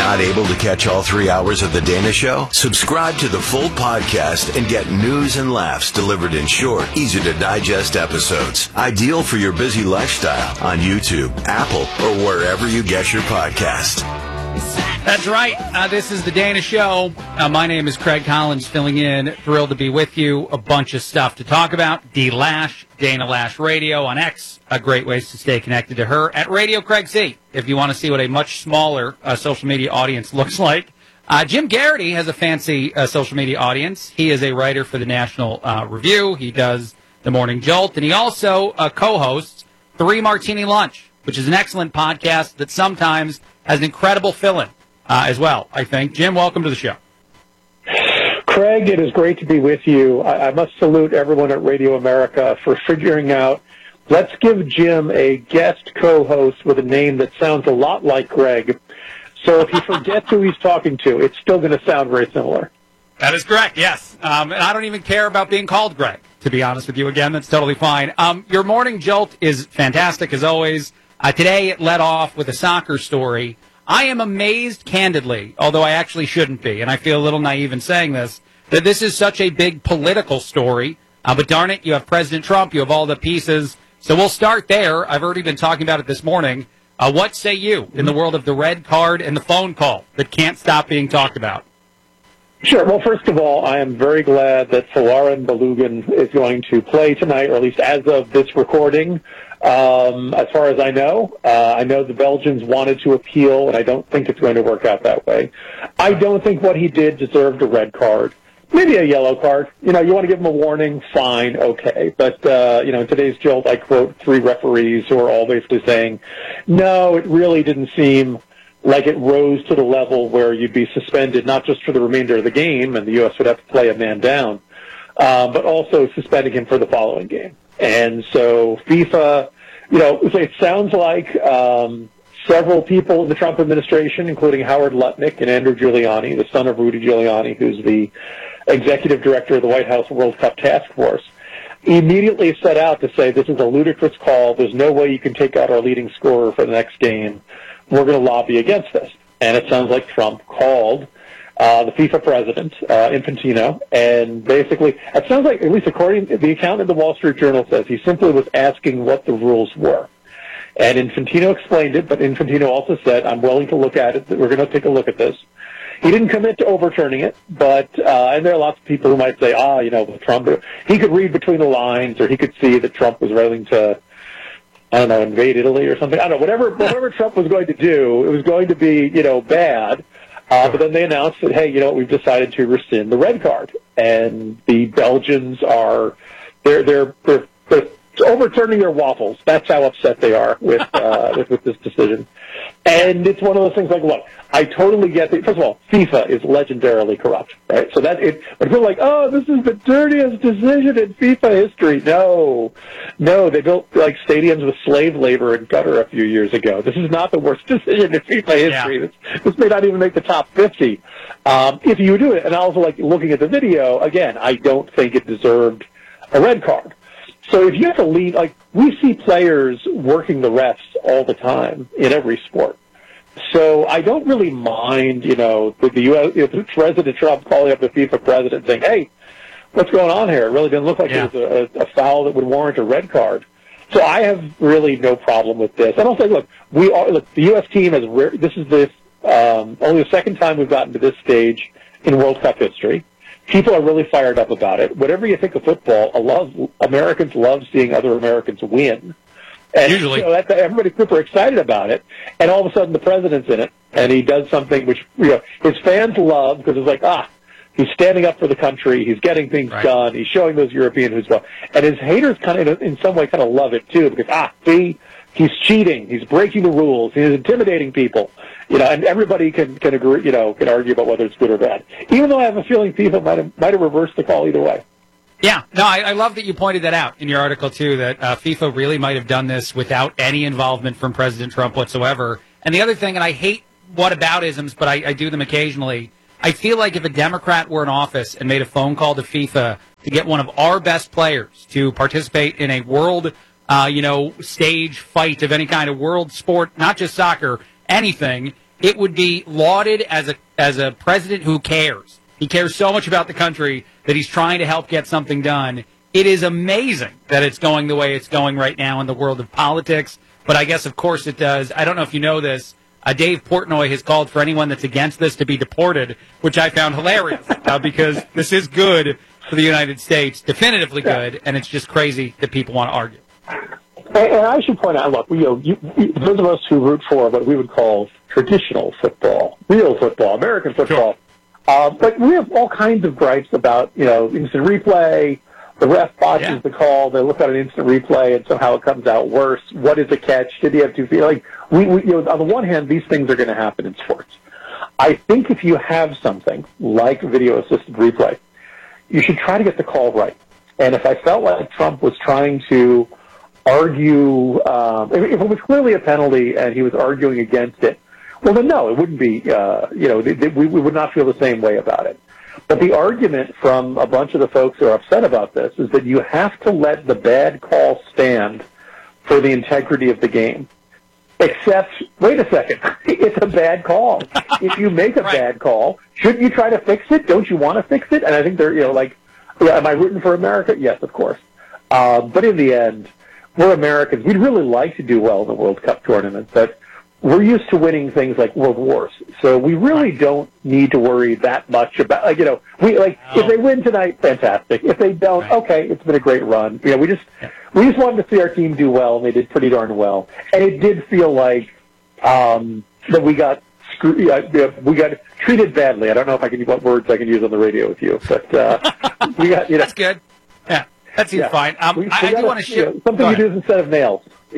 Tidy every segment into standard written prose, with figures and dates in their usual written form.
Not able to catch all 3 hours of The Dana Show? Subscribe to the full podcast and get news and laughs delivered in short, easy-to-digest episodes. Ideal for your busy lifestyle on YouTube, Apple, or wherever you get your podcast. That's right. This is The Dana Show. My name is Craig Collins, filling in. Thrilled to be with you. A bunch of stuff to talk about. D-Lash, Dana Lash Radio on X. Great ways to stay connected to her at Radio Craig Z, if you want to see what a much smaller social media audience looks like. Jim Garrity has a fancy social media audience. He is a writer for the National Review. He does The Morning Jolt, and he also co-hosts Three Martini Lunch, which is an excellent podcast that sometimes has an incredible fill-in as well, I think. Jim, welcome to the show. Craig, it is great to be with you. I must salute everyone at Radio America for figuring out, let's give Jim a guest co-host with a name that sounds a lot like Greg. So if he forgets who he's talking to, it's still going to sound very similar. That is correct, yes. And I don't even care about being called Greg, to be honest with you. Again, that's totally fine. Your Morning Jolt is fantastic, as always. Today it led off with a soccer story. I am amazed, candidly, although I actually shouldn't be, and I feel a little naive in saying this, that this is such a big political story. But darn it, you have President Trump, you have all the pieces. So we'll start there. I've already been talking about it this morning. What say you in the world of the red card and the phone call that can't stop being talked about? Sure. Well, first of all, I am very glad that Folarin Balogun is going to play tonight, or at least as of this recording. As far as I know the Belgians wanted to appeal, and I don't think it's going to work out that way. I don't think what he did deserved a red card. Maybe a yellow card. You want to give him a warning, fine, okay. But, in today's Jolt, I quote 3 referees who are all basically saying, no, it really didn't seem like it rose to the level where you'd be suspended, not just for the remainder of the game, and the U.S. would have to play a man down, but also suspending him for the following game. And so FIFA, it sounds like several people in the Trump administration, including Howard Lutnick and Andrew Giuliani, the son of Rudy Giuliani, who's the executive director of the White House World Cup Task Force, immediately set out to say this is a ludicrous call. There's no way you can take out our leading scorer for the next game. We're going to lobby against this. And it sounds like Trump called the FIFA president, Infantino, and basically, it sounds like, at least according to the account in the Wall Street Journal says, he simply was asking what the rules were. And Infantino explained it, but Infantino also said, I'm willing to look at it, we're going to take a look at this. He didn't commit to overturning it, but, and there are lots of people who might say, Trump, he could read between the lines, or he could see that Trump was willing to, invade Italy or something. I don't know, whatever Trump was going to do, it was going to be, bad. But then they announced that, hey, we've decided to rescind the red card. And the Belgians are, they're overturning their waffles. That's how upset they are with this decision. And it's one of those things like, look, I totally get it. First of all, FIFA is legendarily corrupt, right? So but people are like, oh, this is the dirtiest decision in FIFA history. No, they built like stadiums with slave labor in Qatar a few years ago. This is not the worst decision in FIFA history. Yeah. This may not even make the top 50. If you do it, and also like looking at the video, again, I don't think it deserved a red card. So if you have to lead, like we see players working the refs all the time in every sport. So I don't really mind, the U.S. President Trump calling up the FIFA president saying, hey, what's going on here? It really didn't look like it was a foul that would warrant a red card. So I have really no problem with this. And I'll say, look, the U.S. team has, this is only the second time we've gotten to this stage in World Cup history. People are really fired up about it. Whatever you think of football, Americans love seeing other Americans win. And usually, everybody's super excited about it. And all of a sudden, the president's in it, and he does something which his fans love because it's like, he's standing up for the country, he's getting things done, he's showing those European who's well, and his haters kind of, in some way, kind of love it too because see, he's cheating, he's breaking the rules, he's intimidating people. And everybody can agree, can argue about whether it's good or bad. Even though I have a feeling people might have reversed the call either way. Yeah, no, I love that you pointed that out in your article, too, that FIFA really might have done this without any involvement from President Trump whatsoever. And the other thing, and I hate whataboutisms, but I do them occasionally, I feel like if a Democrat were in office and made a phone call to FIFA to get one of our best players to participate in a world, stage fight of any kind of world sport, not just soccer, anything, it would be lauded as a president who cares. He cares so much about the country that he's trying to help get something done. It is amazing that it's going the way it's going right now in the world of politics. But I guess, of course, it does. I don't know if you know this. Dave Portnoy has called for anyone that's against this to be deported, which I found hilarious because this is good for the United States, definitively good, and it's just crazy that people want to argue. And I should point out, look, those of us who root for what we would call traditional football, real football, American football, but we have all kinds of gripes about, instant replay. The ref botches the call. They look at an instant replay, and somehow it comes out worse. What is a catch? Did he have 2 feet? Like on the one hand, these things are going to happen in sports. I think if you have something like video-assisted replay, you should try to get the call right. And if I felt like Trump was trying to argue, if it was clearly a penalty and he was arguing against it, well, then no, it wouldn't be. We would not feel the same way about it. But the argument from a bunch of the folks who are upset about this is that you have to let the bad call stand for the integrity of the game. Except, wait a second, it's a bad call. If you make a bad call, shouldn't you try to fix it? Don't you want to fix it? And I think they're, am I rooting for America? Yes, of course. But in the end, we're Americans. We'd really like to do well in the World Cup tournament, but we're used to winning things like world wars. So we really don't need to worry that much about, if they win tonight, fantastic. If they don't, okay, it's been a great run. We just wanted to see our team do well, and they did pretty darn well. And it did feel like that we got treated badly. I don't know what words I can use on the radio with you, but we got, That's good. Yeah, that seems fine. I do want to shift. Something you do instead of nails.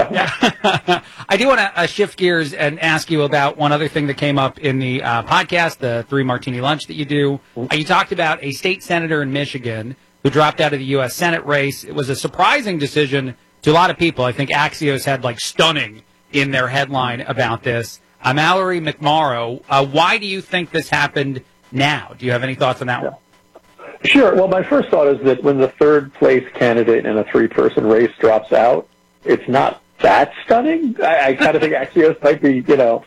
I do want to shift gears and ask you about one other thing that came up in the podcast, the 3 Martini Lunch that you do. You talked about a state senator in Michigan who dropped out of the U.S. Senate race. It was a surprising decision to a lot of people. I think Axios had stunning in their headline about this. Mallory McMorrow, why do you think this happened now? Do you have any thoughts on that one? Sure. Well, my first thought is that when the third place candidate in a 3-person race drops out, it's not that stunning. I kind of think Axios might be,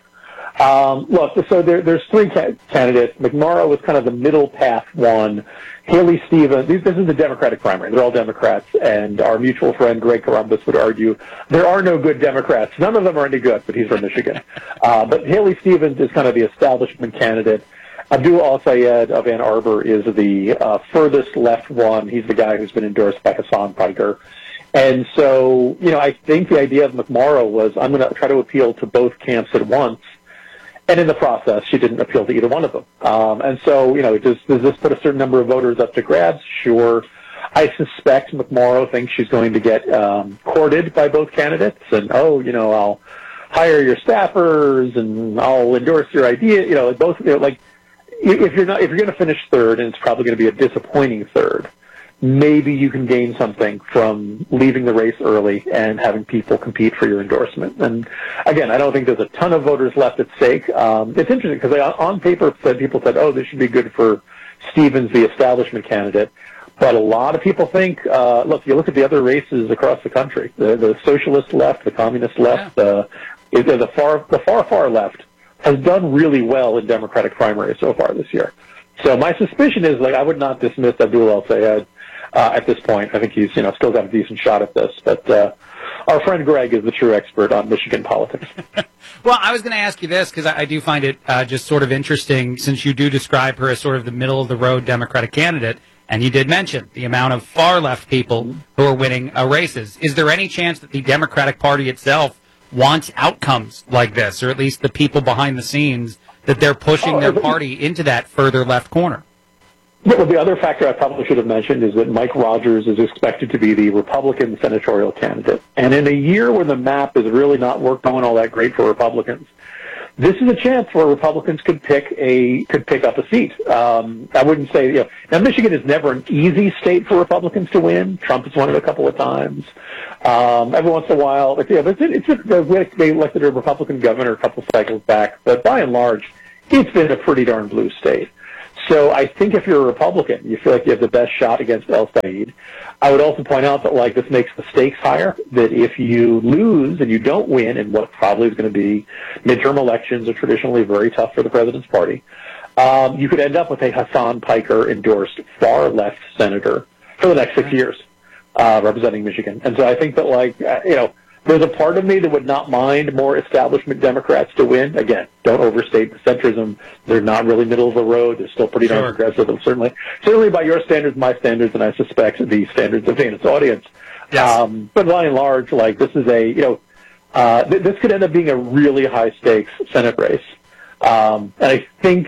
look, so there's 3 candidates. McMorrow was kind of the middle path one. Haley Stevens, this is the Democratic primary. They're all Democrats, and our mutual friend Greg Columbus would argue there are no good Democrats. None of them are any good, but he's from Michigan. But Haley Stevens is kind of the establishment candidate. Abdul Al-Sayed of Ann Arbor is the furthest left one. He's the guy who's been endorsed by Hassan Piker. And so, I think the idea of McMorrow was, I'm going to try to appeal to both camps at once. And in the process, she didn't appeal to either one of them. And so, does this put a certain number of voters up to grabs? Sure. I suspect McMorrow thinks she's going to get courted by both candidates. And, I'll hire your staffers and I'll endorse your idea. If you're going to finish third, and it's probably going to be a disappointing third, maybe you can gain something from leaving the race early and having people compete for your endorsement. And again, I don't think there's a ton of voters left at stake. It's interesting because on paper people said, this should be good for Stevens, the establishment candidate. But a lot of people think, you look at the other races across the country, the socialist left, the communist left, the far left has done really well in Democratic primaries so far this year. So my suspicion is, I would not dismiss Abdul Al-Sayed at this point. I think he's, still got a decent shot at this. But our friend Greg is the true expert on Michigan politics. Well, I was going to ask you this because I do find it just sort of interesting, since you do describe her as sort of the middle-of-the-road Democratic candidate, and you did mention the amount of far-left people who are winning races. Is there any chance that the Democratic Party itself wants outcomes like this, or at least the people behind the scenes, that they're pushing their party into that further left corner? Well, the other factor I probably should have mentioned is that Mike Rogers is expected to be the Republican senatorial candidate. And in a year when the map is really not going all that great for Republicans, this is a chance where Republicans could pick up a seat. I wouldn't say, now Michigan is never an easy state for Republicans to win. Trump has won it a couple of times. Every once in a while, they elected a Republican governor a couple cycles back, but by and large, it's been a pretty darn blue state. So I think if you're a Republican, you feel like you have the best shot against El Said. I would also point out that, like, this makes the stakes higher, that if you lose and you don't win in what probably is going to be midterm elections are traditionally very tough for the president's party, you could end up with a Hassan Piker-endorsed far-left senator for the next 6 years representing Michigan. And so I think that, like, there's a part of me that would not mind more establishment Democrats to win. Again, don't overstate the centrism. They're not really middle of the road. They're still pretty darn progressive. And certainly by your standards, my standards, and I suspect the standards of Dana's audience. Yes. But by and large, like, this is this could end up being a really high stakes Senate race. And I think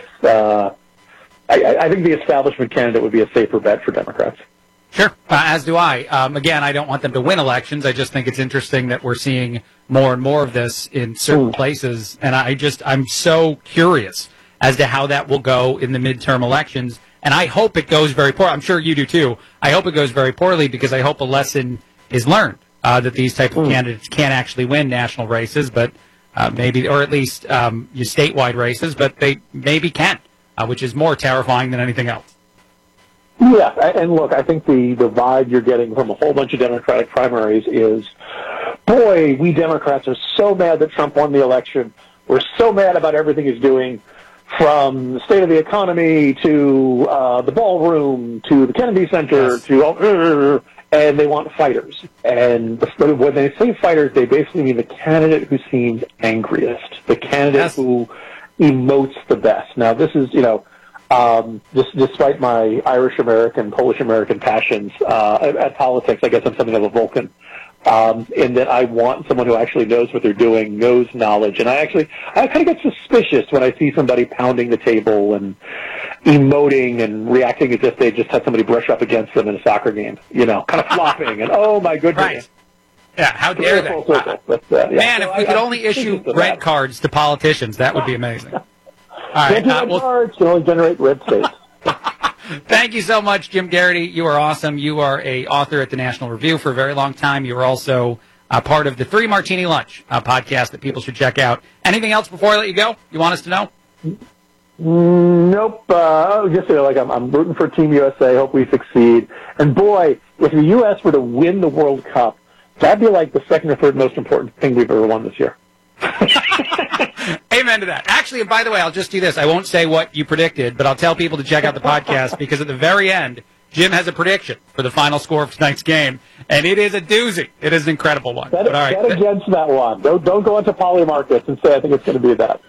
I think the establishment candidate would be a safer bet for Democrats. Sure, as do I. Again, I don't want them to win elections. I just think it's interesting that we're seeing more and more of this in certain places. And I'm so curious as to how that will go in the midterm elections. And I hope it goes very poorly. I'm sure you do too. I hope it goes very poorly because I hope a lesson is learned that these type of candidates can't actually win national races, but maybe, or at least statewide races, but they maybe can, which is more terrifying than anything else. Yeah, and look, I think the vibe you're getting from a whole bunch of Democratic primaries is, boy, we Democrats are so mad that Trump won the election. We're so mad about everything he's doing, from the state of the economy to the ballroom to the Kennedy Center to and they want fighters. And when they say fighters, they basically mean the candidate who seems angriest, the candidate who emotes the best. Now, this is, despite my Irish-American, Polish-American passions at politics, I guess I'm something of a Vulcan, in that I want someone who actually knows what they're doing, knows knowledge. And I kind of get suspicious when I see somebody pounding the table and emoting and reacting as if they just had somebody brush up against them in a soccer game, kind of flopping and, oh, my goodness. Right. Yeah, how dare they? Man, if we could only issue red cards to politicians, that would be amazing. All right, cards can only generate red states. Thank you so much, Jim Garrity. You are awesome. You are an author at the National Review for a very long time. You are also part of the Three Martini Lunch podcast that people should check out. Anything else before I let you go you want us to know? Nope. Just I'm rooting for Team USA. Hope we succeed. And boy, if the U.S. were to win the World Cup, that'd be like the second or third most important thing we've ever won this year. Amen to that. Actually, and by the way, I'll just do this. I won't say what you predicted, but I'll tell people to check out the podcast because at the very end, Jim has a prediction for the final score of tonight's game, and it is a doozy. It is an incredible one. Bet against that one. Don't go into Polymarkets and say I think it's going to be that.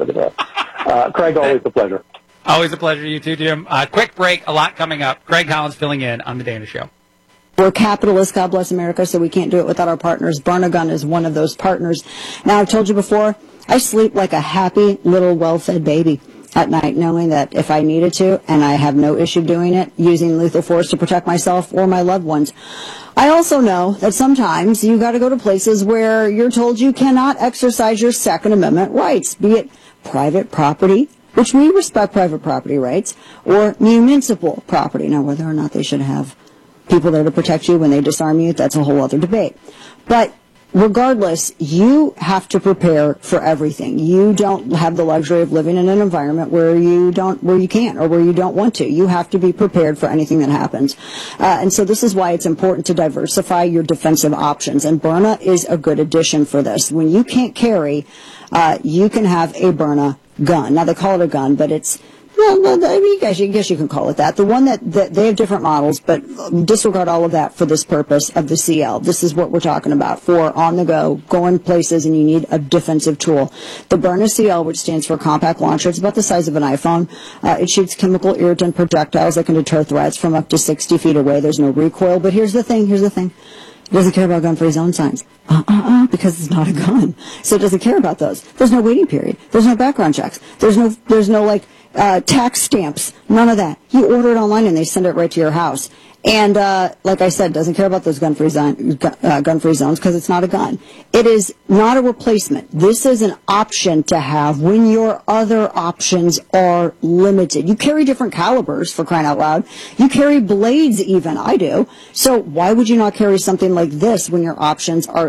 Craig, always a pleasure. Always a pleasure. You too, Jim. Quick break. A lot coming up. Craig Collins filling in on The Dana Show. We're capitalists, God bless America, so we can't do it without our partners. Byrna Gun is one of those partners. Now, I've told you before, I sleep like a happy little well-fed baby at night, knowing that if I needed to, and I have no issue doing it, using lethal force to protect myself or my loved ones. I also know that sometimes you got to go to places where you're told you cannot exercise your Second Amendment rights, be it private property, which we respect private property rights, or municipal property. Now, whether or not they should have people there to protect you when they disarm you, that's a whole other debate. But regardless, you have to prepare for everything. You don't have the luxury of living in an environment where you can't or where you don't want to. You have to be prepared for anything that happens. And so this is why it's important to diversify your defensive options. And Byrna is a good addition for this. When you can't carry, you can have a Byrna gun. Now, they call it a gun, but it's, well, I guess you can call it that. The one that they have different models, but disregard all of that for this purpose of the CL. This is what we're talking about for on the go, going places, and you need a defensive tool. The Byrna CL, which stands for Compact Launcher, it's about the size of an iPhone. It shoots chemical irritant projectiles that can deter threats from up to 60 feet away. There's no recoil, but here's the thing. It doesn't care about gun-free zone signs. Because it's not a gun. So it doesn't care about those. There's no waiting period. There's no background checks. There's no tax stamps. None of that. You order it online and they send it right to your house. And, like I said, doesn't care about those gun-free zones because it's not a gun. It is not a replacement. This is an option to have when your other options are limited. You carry different calibers, for crying out loud. You carry blades even. I do. So why would you not carry something like this when your options are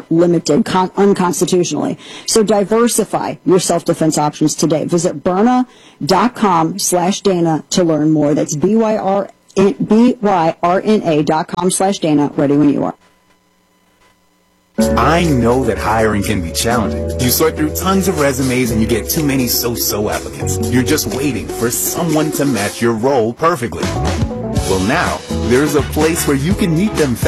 limited unconstitutionally. So diversify your self-defense options today. Visit Byrna.com/Dana to learn more. That's BYRNA.com/Dana. Ready when you are. I know that hiring can be challenging. You sort through tons of resumes and you get too many so-so applicants. You're just waiting for someone to match your role perfectly. Well, now, there's a place where you can meet them